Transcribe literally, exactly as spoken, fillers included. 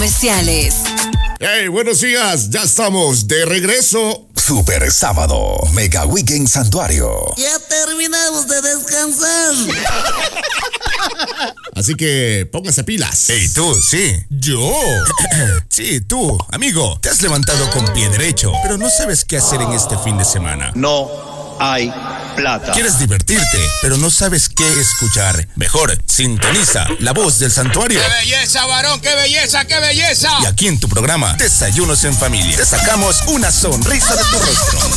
comerciales. Hey, buenos días, ya estamos de regreso. Super Sábado, Mega Weekend Santuario. Ya terminamos de descansar. Así que póngase pilas. Hey, tú, sí. ¿Yo? Sí, tú, amigo. Te has levantado con pie derecho, pero no sabes qué hacer en este fin de semana. No hay plata. Quieres divertirte, pero no sabes qué escuchar. Mejor, sintoniza La Voz del Santuario. ¡Qué belleza, varón! ¡Qué belleza, qué belleza! Y aquí en tu programa, Desayunos en Familia, te sacamos una sonrisa de tu rostro.